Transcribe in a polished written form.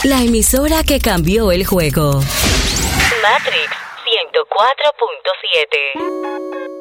La emisora que cambió el juego. Matrix 104.7.